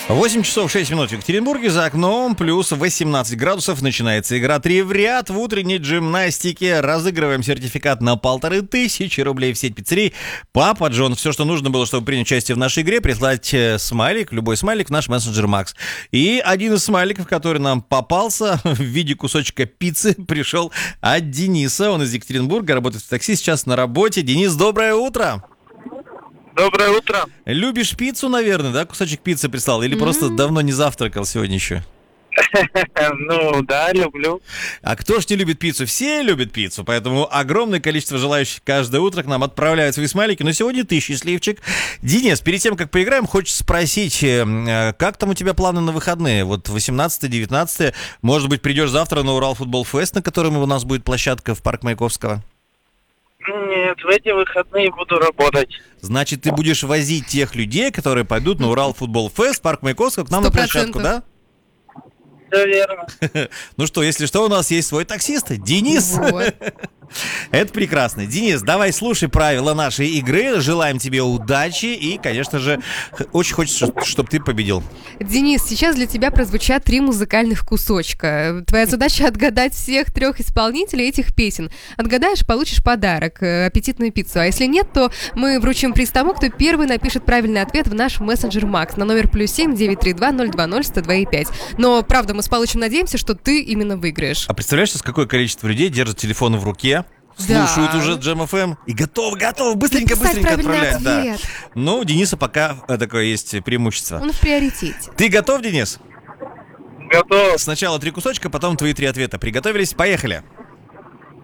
8 часов 6 минут в Екатеринбурге, за окном плюс 18 градусов. Начинается игра «Три в ряд» в утренней гимнастике. Разыгрываем сертификат на 1500 рублей в сеть пиццерий «Папа Джон». Все, что нужно было, чтобы принять участие в нашей игре, прислать смайлик, любой смайлик в наш мессенджер Макс. И один из смайликов, который нам попался в виде кусочка пиццы, пришел от Дениса. Он из Екатеринбурга, работает в такси, сейчас на работе. Денис, доброе утро! Доброе утро. Любишь пиццу, наверное, да? Кусочек пиццы прислал? Или просто давно не завтракал сегодня еще? Ну, да, люблю. А кто ж не любит пиццу? Все любят пиццу, поэтому огромное количество желающих каждое утро к нам отправляют свои смайлики. Но сегодня ты счастливчик. Денис, перед тем, как поиграем, хочется спросить, как там у тебя планы на выходные? Вот 18-19, может быть, придешь завтра на Урал Футбол Фест, на котором у нас будет площадка в парк Маяковского? Нет, в эти выходные буду работать. Значит, ты будешь возить тех людей, которые пойдут на Урал Футбол Фест, парк Маяковского, к нам на площадку, да? Все верно. Ну что, если что, у нас есть свой таксист, Денис. Вот. Это прекрасно. Денис, давай слушай правила нашей игры. Желаем тебе удачи и, конечно же, очень хочется, чтобы ты победил. Денис, сейчас для тебя прозвучат 3 музыкальных кусочка. Твоя задача отгадать всех 3 исполнителей этих песен. Отгадаешь, получишь подарок, аппетитную пиццу. А если нет, то мы вручим приз тому, кто первый напишет правильный ответ в наш мессенджер Макс на номер +7 932 020 102,5. Но, правда, мы с Палычем надеемся, что ты именно выиграешь. А представляешь, сейчас какое количество людей держат телефоны в руке, слушают уже Джем ФМ и готовы, быстренько отправлять. Да. Ну, у Дениса пока такое есть преимущество. Он в приоритете. Ты готов, Денис? Готов. Сначала 3 кусочка, потом твои 3 ответа. Приготовились? Поехали.